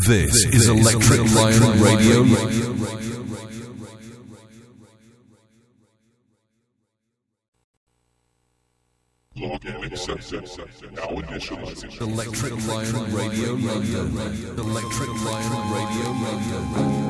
This is Electric Lion Radio. Login accepted. Now initializing. Electric Lion Radio London. Electric Lion Radio London.